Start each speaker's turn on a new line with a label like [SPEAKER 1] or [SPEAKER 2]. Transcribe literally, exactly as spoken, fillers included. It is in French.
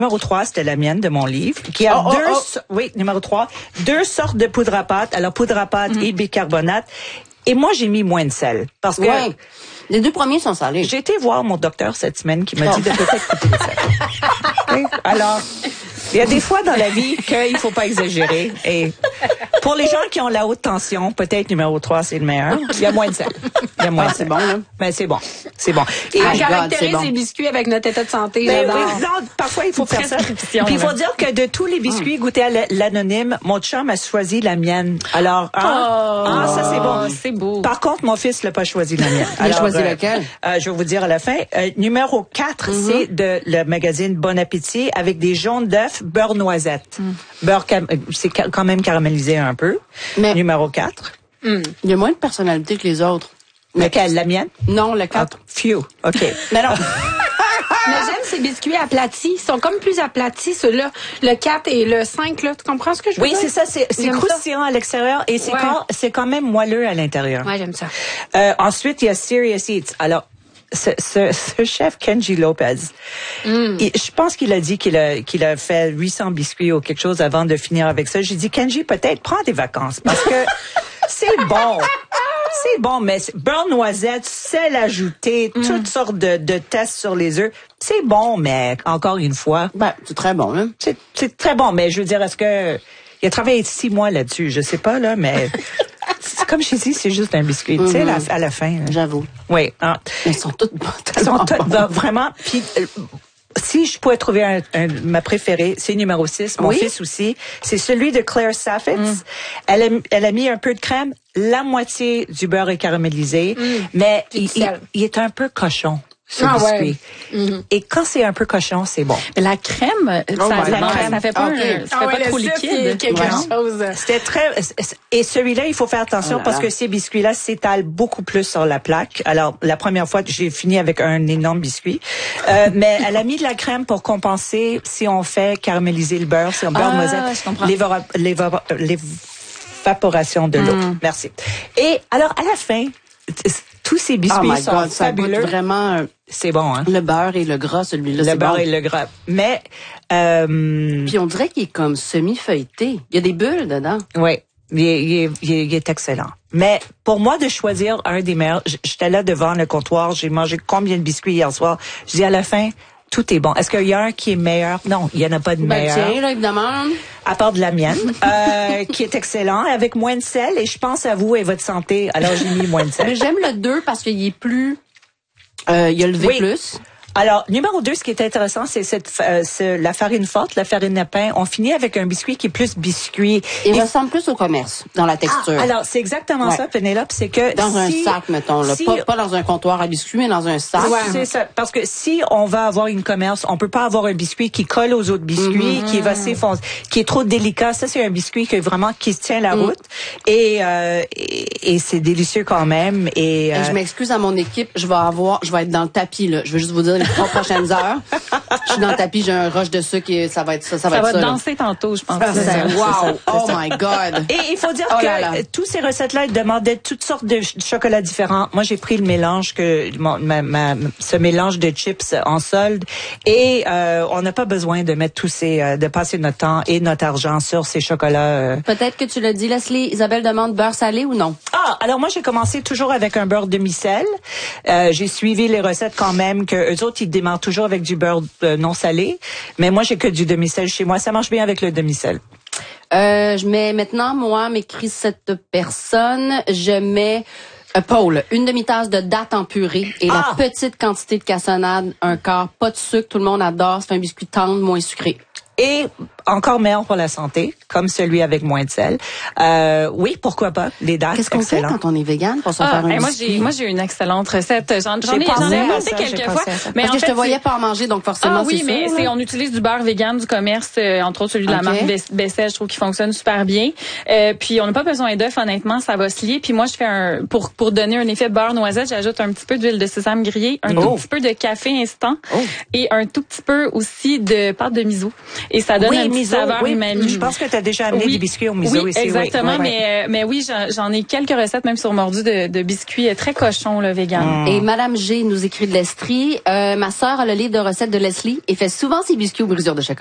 [SPEAKER 1] Numéro trois, c'était la mienne de mon livre, qui a
[SPEAKER 2] oh,
[SPEAKER 1] deux,
[SPEAKER 2] oh,
[SPEAKER 1] oh. oui, numéro trois, deux sortes de poudre à pâte. Alors, poudre à pâte mm. et bicarbonate. Et moi, j'ai mis moins de sel. Parce que.
[SPEAKER 2] Ouais. Les deux premiers sont salés.
[SPEAKER 1] J'ai été voir mon docteur cette semaine qui m'a dit de peut-être couper le sel. Okay? Alors, il y a des fois dans la vie qu'il faut pas exagérer. Et pour les gens qui ont la haute tension, peut-être numéro trois, c'est le meilleur. Il y a moins de sel. Il y a moins
[SPEAKER 2] ah,
[SPEAKER 1] de sel.
[SPEAKER 2] C'est bon, là.
[SPEAKER 1] Mais c'est bon. C'est bon.
[SPEAKER 3] Et on caractérise les biscuits avec notre état de santé.
[SPEAKER 1] Ben, oui, non, parfois, il faut faire ça. Puis il faut dire que de tous les biscuits goûtés à l'anonyme, mon chum a choisi la mienne. Alors, hein?
[SPEAKER 3] Oh,
[SPEAKER 1] ah, ça, c'est bon.
[SPEAKER 3] C'est beau.
[SPEAKER 1] Par contre, mon fils n'a pas choisi la mienne.
[SPEAKER 2] Il a choisi euh, laquelle?
[SPEAKER 1] Euh, je vais vous dire à la fin. Euh, numéro quatre, mm-hmm. c'est de le magazine Bon Appétit avec des jaunes d'œufs, beurre noisette. Mm. Beurre, c'est quand même caramélisé un peu. Mais numéro quatre.
[SPEAKER 2] Mm. Il y a moins de personnalité que les autres.
[SPEAKER 1] Lequel? La mienne?
[SPEAKER 2] Non, le quatre.
[SPEAKER 1] Ah, phew. OK. Mais non.
[SPEAKER 3] Mais j'aime ces biscuits aplatis. Ils sont comme plus aplatis, ceux-là. Le quatre et le cinq, là. Tu comprends ce que je veux
[SPEAKER 1] oui,
[SPEAKER 3] dire?
[SPEAKER 1] Oui, c'est ça. C'est, c'est croustillant à l'extérieur et c'est, ouais. quand, c'est quand même moelleux à l'intérieur.
[SPEAKER 3] Ouais, j'aime ça.
[SPEAKER 1] Euh, ensuite, il y a Serious Eats. Alors, ce, ce, ce chef Kenji Lopez, mm. il, je pense qu'il a dit qu'il a, qu'il a fait huit cents biscuits ou quelque chose avant de finir avec ça. J'ai dit, Kenji, peut-être prends des vacances parce que c'est bon. C'est bon, mais beurre noisette, sel ajouté, mm. toutes sortes de, de tests sur les œufs. C'est bon, mais encore une fois.
[SPEAKER 2] Ben, c'est très bon, hein?
[SPEAKER 1] C'est, c'est très bon, mais je veux dire, est-ce que, il a travaillé six mois là-dessus? Je sais pas, là, mais. Comme je dis, c'est juste un biscuit, mm-hmm. tu sais, à, à la fin. Là.
[SPEAKER 2] J'avoue.
[SPEAKER 1] Oui. Hein.
[SPEAKER 2] Elles sont toutes bonnes.
[SPEAKER 1] Elles sont toutes bonnes, vraiment. Puis, euh, si je pouvais trouver un, un, ma préférée, c'est numéro six, mon oui? fils aussi. C'est celui de Claire Saffitz. Mm. Elle, a, elle a mis un peu de crème, la moitié du beurre est caramélisé, mm. mais il, il, il est un peu cochon. Ce ah, biscuit. Ouais. Mm-hmm. Et quand c'est un peu cochon, c'est bon.
[SPEAKER 3] Mais la crème, oh ça, la crème, ça fait pas, okay. un, ça fait ah, pas ouais, trop liquide.
[SPEAKER 1] Quelque ouais. chose. C'était très, et celui-là, il faut faire attention oh parce que ces biscuits-là s'étalent beaucoup plus sur la plaque. Alors, la première fois, j'ai fini avec un énorme biscuit. Euh, mais elle a mis de la crème pour compenser si on fait caraméliser le beurre, si on beurre
[SPEAKER 3] ah,
[SPEAKER 1] noisette. L'évora, l'évora, l'évaporation de l'eau. Mm. Merci. Et alors, à la fin, tous ces biscuits
[SPEAKER 2] oh
[SPEAKER 1] sont
[SPEAKER 2] God,
[SPEAKER 1] fabuleux.
[SPEAKER 2] Ça goûte vraiment.
[SPEAKER 1] C'est bon, hein?
[SPEAKER 2] Le beurre et le gras, celui-là,
[SPEAKER 1] le
[SPEAKER 2] c'est
[SPEAKER 1] beurre
[SPEAKER 2] bon.
[SPEAKER 1] et le gras. Mais, euh...
[SPEAKER 2] puis on dirait qu'il est comme semi-feuilleté. Il y a des bulles dedans.
[SPEAKER 1] Oui. Il est, il, est, il, est, il est excellent. Mais pour moi, de choisir un des meilleurs, j'étais là devant le comptoir, j'ai mangé combien de biscuits hier soir. Je dis à la fin, tout est bon. Est-ce qu'il y a un qui est meilleur? Non, il y en a pas de
[SPEAKER 2] ben
[SPEAKER 1] meilleur.
[SPEAKER 2] Tiens, là, évidemment.
[SPEAKER 1] À part de la mienne, euh, qui est excellent, avec moins de sel. Et je pense à vous et votre santé. Alors, j'ai mis moins de sel.
[SPEAKER 2] Mais j'aime le deux parce qu'il est plus... Euh, il y a le V+.
[SPEAKER 1] Oui. Alors, numéro deux, ce qui est intéressant, c'est cette, euh, ce, la farine forte, la farine à pain. On finit avec un biscuit qui est plus biscuit.
[SPEAKER 2] Il
[SPEAKER 1] Et
[SPEAKER 2] ressemble plus au commerce, dans la texture.
[SPEAKER 1] Ah, alors, c'est exactement ouais. ça, Pénélope, c'est que...
[SPEAKER 2] Dans
[SPEAKER 1] si,
[SPEAKER 2] un sac, mettons, là. Si, pas, pas dans un comptoir à biscuits, mais dans un sac.
[SPEAKER 1] Ouais, c'est ça. Parce que si on va avoir une commerce, on peut pas avoir un biscuit qui colle aux autres biscuits, mm-hmm. qui va s'effoncer, qui est trop délicat. Ça, c'est un biscuit qui est vraiment, qui se tient la route. Mm. Et, euh, et, et c'est délicieux quand même. Et, euh,
[SPEAKER 2] et je m'excuse à mon équipe, je vais avoir, je vais être dans le tapis, là. Je veux juste vous dire les trois prochaines heures. Je suis dans le tapis, j'ai un rush de sucre et ça va être ça. Ça va,
[SPEAKER 3] ça
[SPEAKER 2] être
[SPEAKER 3] va
[SPEAKER 2] ça,
[SPEAKER 3] danser
[SPEAKER 2] là.
[SPEAKER 3] tantôt, je pense.
[SPEAKER 2] Wow! Oh my God!
[SPEAKER 1] Et il faut dire
[SPEAKER 2] oh
[SPEAKER 1] que
[SPEAKER 2] là là.
[SPEAKER 1] tous ces recettes-là, ils demandaient toutes sortes de ch- chocolats différents. Moi, j'ai pris le mélange que mon, ma, ma, ce mélange de chips en solde et euh, on n'a pas besoin de mettre tous ces, euh, de passer notre temps et notre argent sur ces chocolats. Euh.
[SPEAKER 2] Peut-être que tu l'as dit, Leslie. Isabelle demande beurre salé ou non?
[SPEAKER 1] Ah, alors moi, j'ai commencé toujours avec un beurre demi-sel. Euh, j'ai suivi les recettes quand même que eux autres, ils démarrent toujours avec du beurre euh, non salé. Mais moi, j'ai que du demi-sel chez moi. Ça marche bien avec le demi-sel.
[SPEAKER 2] Euh, je mets maintenant, moi, m'écrit cette personne, je mets, euh, Paul, une demi-tasse de dattes en purée et ah! la petite quantité de cassonade, un quart, pas de sucre, tout le monde adore, c'est un biscuit tendre, moins sucré.
[SPEAKER 1] Et encore meilleur pour la santé, comme celui avec moins de sel. Euh, oui, pourquoi pas, les dates,
[SPEAKER 2] qu'est-ce qu'on
[SPEAKER 1] excellent.
[SPEAKER 2] fait quand on est végane pour se
[SPEAKER 3] ah,
[SPEAKER 2] faire un
[SPEAKER 3] moi,
[SPEAKER 2] biscuit?
[SPEAKER 3] j'ai, moi, j'ai une excellente recette. J'en, j'en ai, j'en ai inventé quelques fois.
[SPEAKER 2] Mais Parce que fait, je te voyais pas en manger, donc forcément,
[SPEAKER 3] ah, oui,
[SPEAKER 2] c'est
[SPEAKER 3] mais
[SPEAKER 2] sûr,
[SPEAKER 3] c'est, on utilise du beurre vegan du commerce, euh, entre autres celui de la
[SPEAKER 2] okay.
[SPEAKER 3] marque Bessel, je trouve qu'il fonctionne super bien. Euh, puis on n'a pas besoin d'œufs, honnêtement, ça va se lier. Puis moi, je fais un, pour, pour donner un effet beurre noisette, j'ajoute un petit peu d'huile de sésame grillée, un
[SPEAKER 1] oh.
[SPEAKER 3] tout petit peu de café instant
[SPEAKER 1] oh.
[SPEAKER 3] et un tout petit peu aussi de pâte de miso. Et ça donne
[SPEAKER 1] oui,
[SPEAKER 3] un petite
[SPEAKER 1] miso,
[SPEAKER 3] saveur
[SPEAKER 1] oui.
[SPEAKER 3] umami.
[SPEAKER 1] Je pense que tu as déjà amené
[SPEAKER 3] Oui.
[SPEAKER 1] des biscuits au miso
[SPEAKER 3] oui,
[SPEAKER 1] ici.
[SPEAKER 3] Exactement,
[SPEAKER 1] oui, oui.
[SPEAKER 3] mais, mais oui, j'en, j'en ai quelques recettes même sur Mordu de, de biscuits très cochons, là, vegan.
[SPEAKER 2] Mm. Et Madame G nous écrit de l'Estrie. Euh, ma sœur a le livre de recettes de Leslie et fait souvent ses biscuits aux brisures de chocolat.